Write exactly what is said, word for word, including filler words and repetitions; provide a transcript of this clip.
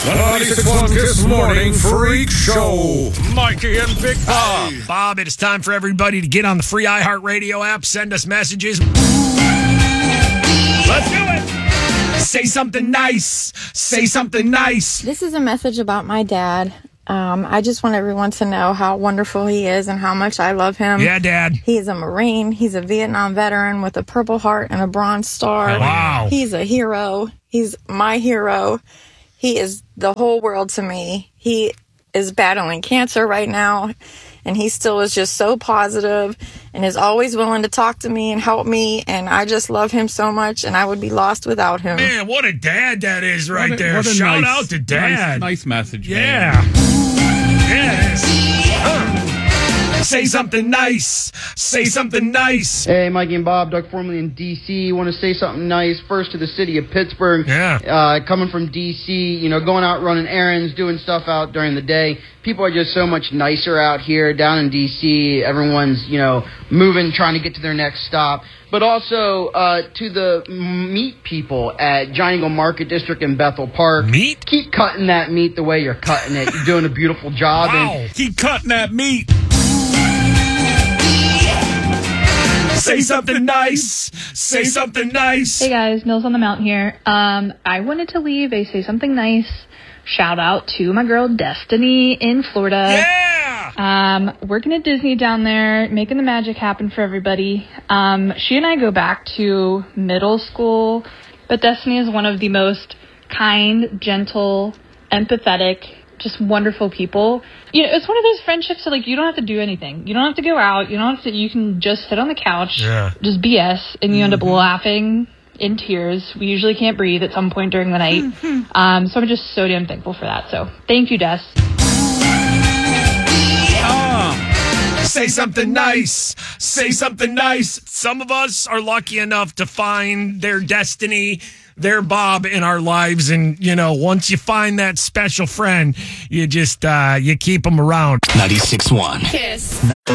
The ninety-six point one Kiss Morning Freak Show. Mikey and Big Bob. Hey, Bob, it is time for everybody to get on the free iHeartRadio app. Send us messages. Let's do it. Say something nice. Say something nice. This is a message about my dad. Um, I just want everyone to know how wonderful he is and how much I love him. Yeah, Dad. He is a Marine. He's a Vietnam veteran with a Purple Heart and a Bronze Star. Wow. He's a hero. He's my hero. He is the whole world to me. He is battling cancer right now, and he still is just so positive and is always willing to talk to me and help me, and I just love him so much, and I would be lost without him. Man, what a dad that is right What a- there. what a Shout nice- out to Dad. Nice, nice message, Yeah. man. Yeah, it is. Uh. Say something nice. Say something nice. Hey, Mikey and Bob, Doug Formerly in D C Want to say something nice first to the city of Pittsburgh. Yeah. Uh, coming from D C, you know, going out running errands, doing stuff out during the day. People are just so much nicer out here down in D C. Everyone's, you know, moving, trying to get to their next stop. But also uh, to the meat people at Giant Eagle Market District in Bethel Park. Meat? Keep cutting that meat the way you're cutting it. You're doing a beautiful job. Wow. And Keep cutting that meat. Say something nice. Say something nice. Hey guys, Mills on the Mountain here. Um, I wanted to leave a Say Something Nice shout out to my girl Destiny in Florida. Yeah! Um, working at Disney down there, making the magic happen for everybody. Um, she and I go back to middle school, but Destiny is one of the most kind, gentle, empathetic, just wonderful people. You know, it's one of those friendships that, like, you don't have to do anything. You don't have to go out. You don't have to, you can just sit on the couch, Yeah. just B S, and you end up laughing in tears. We usually can't breathe at some point during the night. um, so I'm just so damn thankful for that. So thank you, Des. Say something nice. Say something nice. Some of us are lucky enough to find their destiny, their Bob in our lives. And, you know, once you find that special friend, you just, uh, you keep them around. ninety-six point one Kiss.